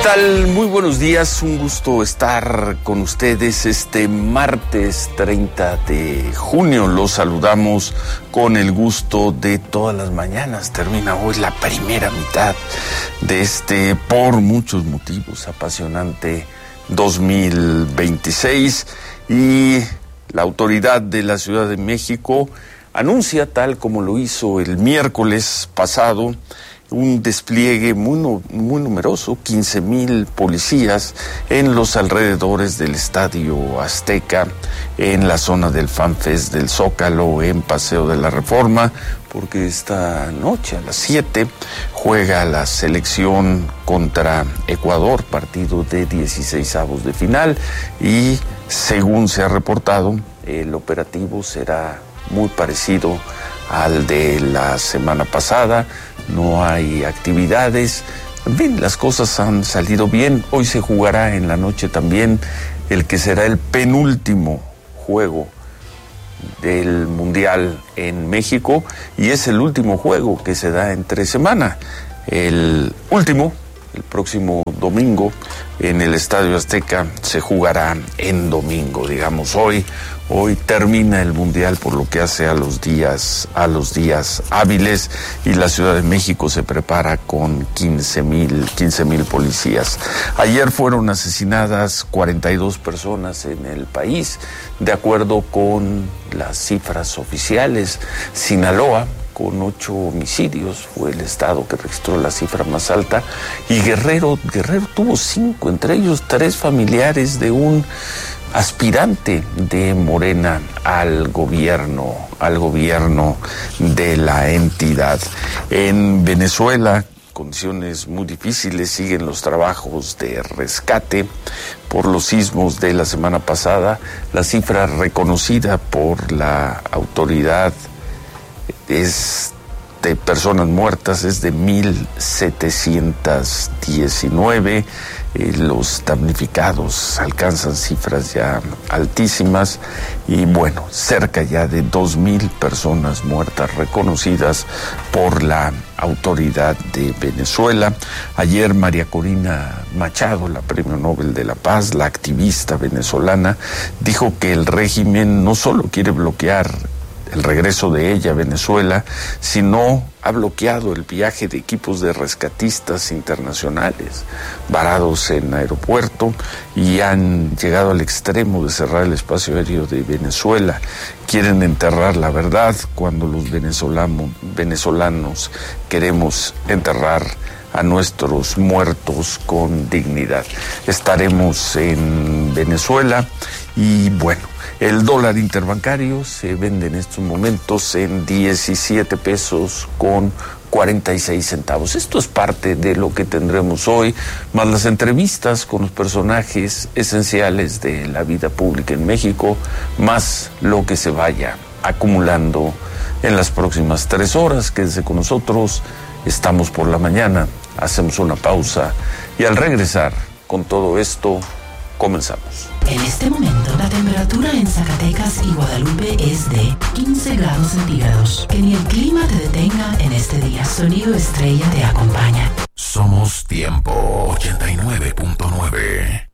tal? Muy buenos días, un gusto estar con ustedes este martes 30 de junio. Los saludamos con el gusto de todas las mañanas. Termina hoy la primera mitad de este, por muchos motivos, apasionante 2026 y la autoridad de la Ciudad de México anuncia, tal como lo hizo el miércoles pasado, un despliegue muy numeroso, 15,000 policías en los alrededores del Estadio Azteca, en la zona del FanFest del Zócalo, en Paseo de la Reforma, porque esta noche a las 7 juega la selección contra Ecuador, partido de 16avos de final, y según se ha reportado, el operativo será muy parecido al de la semana pasada. No hay actividades, en fin, las cosas han salido bien. Hoy se jugará en la noche también el que será el penúltimo juego del Mundial en México y es el último juego que se da entre semana. El último, el próximo domingo, en el Estadio Azteca se jugará en domingo, digamos. Hoy termina el Mundial por lo que hace a los días hábiles y la Ciudad de México se prepara con 15,000 policías. Ayer fueron asesinadas 42 personas en el país, de acuerdo con las cifras oficiales. Sinaloa, con 8 homicidios, fue el estado que registró la cifra más alta, y Guerrero tuvo 5, entre ellos 3 familiares de un aspirante de Morena al gobierno de la entidad. En Venezuela, condiciones muy difíciles, siguen los trabajos de rescate por los sismos de la semana pasada. La cifra reconocida por la autoridad de personas muertas es de 1,719. Los damnificados alcanzan cifras ya altísimas y bueno, cerca ya de 2,000 personas muertas reconocidas por la autoridad de Venezuela. Ayer María Corina Machado, la Premio Nobel de la Paz, la activista venezolana, dijo que el régimen no solo quiere bloquear el regreso de ella a Venezuela, sino ha bloqueado el viaje de equipos de rescatistas internacionales varados en aeropuerto y han llegado al extremo de cerrar el espacio aéreo de Venezuela. Quieren enterrar la verdad cuando los venezolanos queremos enterrar a nuestros muertos con dignidad. Estaremos en Venezuela y bueno, el dólar interbancario se vende en estos momentos en 17 pesos con 46 centavos. Esto es parte de lo que tendremos hoy, más las entrevistas con los personajes esenciales de la vida pública en México, más lo que se vaya acumulando en las próximas 3 horas. Quédense con nosotros, estamos por la mañana, hacemos una pausa y al regresar con todo esto, comenzamos. En este momento, la temperatura en Zacatecas y Guadalupe es de 15 grados centígrados. Que ni el clima te detenga en este día. Sonido Estrella te acompaña. Somos Tiempo 89.9.